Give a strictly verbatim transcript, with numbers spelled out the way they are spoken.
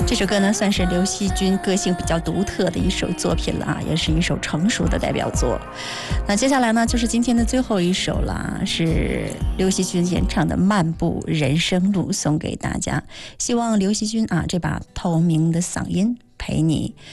这首歌呢，算是刘惜君个性比较独特的一首作品了啊，也是一首成熟的代表作。那接下来呢，就是今天的最后一首了，是刘惜君演唱的《漫步人生路》，送给大家。希望刘惜君啊，这把透明的嗓音陪你